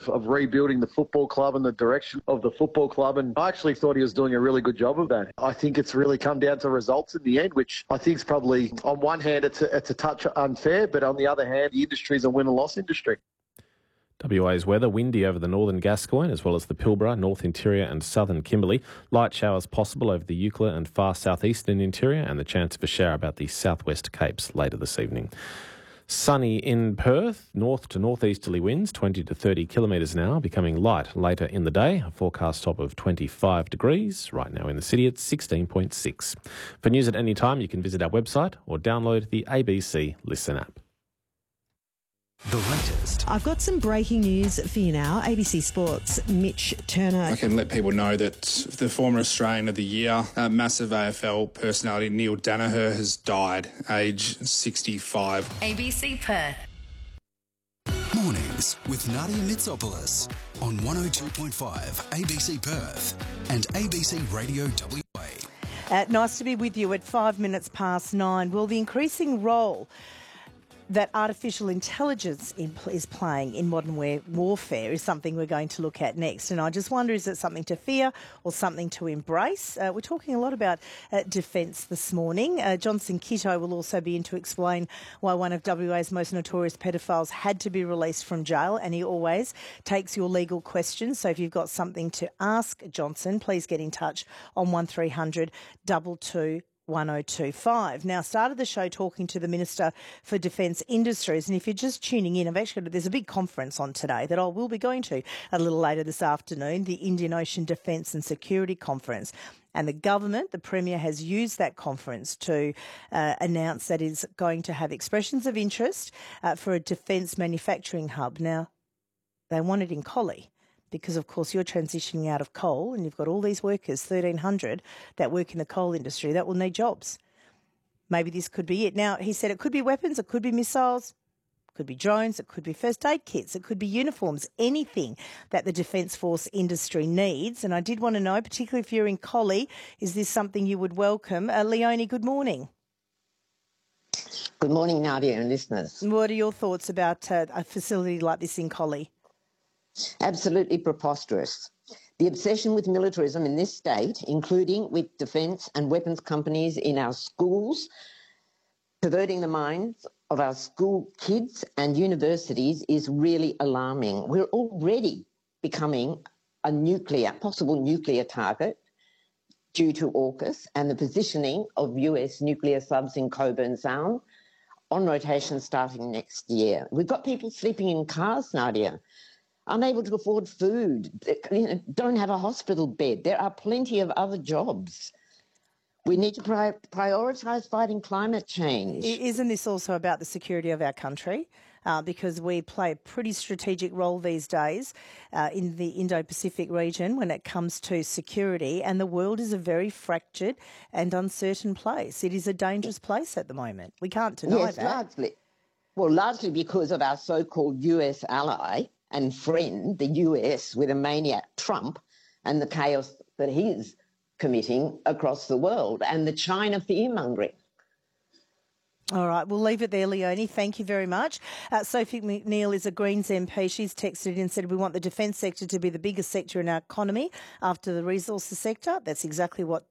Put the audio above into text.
of rebuilding the football club and the direction of the football club. And I actually thought he was doing a really good job of that. I think it's really come down to results in the end, which I think is probably, on one hand, it's a touch unfair, but on the other hand, the industry is a win-and-loss industry. WA's weather, windy over the northern Gascoyne as well as the Pilbara, North Interior and southern Kimberley. Light showers possible over the Eucla and far southeastern interior, and the chance of a shower about the southwest Capes later this evening. Sunny in Perth, north to northeasterly winds 20 to 30 kilometres an hour, becoming light later in the day. A forecast top of 25 degrees. Right now in the city it's 16.6. For news at any time, you can visit our website or download the ABC Listen app. The latest. I've got some breaking news for you now. ABC Sports, Mitch Turner. I can let people know that the former Australian of the Year, massive AFL personality Neil Danaher has died, age 65. ABC Perth. Mornings with Nadia Mitsopoulos on 102.5 ABC Perth and ABC Radio WA. Nice to be with you at 9:05. Well, the increasing role that artificial intelligence is playing in modern warfare is something we're going to look at next. And I just wonder, is it something to fear or something to embrace? We're talking a lot about defence this morning. Johnson Kitto will also be in to explain why one of WA's most notorious pedophiles had to be released from jail, and he always takes your legal questions. So if you've got something to ask Johnson, please get in touch on 1300 22 1025. Now, started the show talking to the Minister for Defence Industries, and if you're just tuning in, there's a big conference on today that I will be going to a little later this afternoon, the Indian Ocean Defence and Security Conference. And the government, the Premier, has used that conference to announce that it's going to have expressions of interest for a defence manufacturing hub. Now, they want it in Collie, because, of course, you're transitioning out of coal and you've got all these workers, 1,300, that work in the coal industry that will need jobs. Maybe this could be it. Now, he said it could be weapons, it could be missiles, it could be drones, it could be first aid kits, it could be uniforms, anything that the Defence Force industry needs. And I did want to know, particularly if you're in Collie, is this something you would welcome? Leonie, good morning. Good morning, Nadia and listeners. What are your thoughts about a facility like this in Collie? Absolutely preposterous. The obsession with militarism in this state, including with defence and weapons companies in our schools, perverting the minds of our school kids and universities, is really alarming. We're already becoming a possible nuclear target due to AUKUS and the positioning of US nuclear subs in Coburn Sound on rotation starting next year. We've got people sleeping in cars, Nadia, unable to afford food, don't have a hospital bed. There are plenty of other jobs. We need to prioritise fighting climate change. Isn't this also about the security of our country? Because we play a pretty strategic role these days in the Indo-Pacific region when it comes to security, and the world is a very fractured and uncertain place. It is a dangerous place at the moment. We can't deny that. Largely because of our so-called US ally and friend, the US, with a maniac Trump and the chaos that he's committing across the world, and the China fear-mongering. All right, we'll leave it there, Leonie. Thank you very much. Sophie McNeil is a Greens MP. She's texted in and said, we want the defence sector to be the biggest sector in our economy after the resources sector. That's exactly what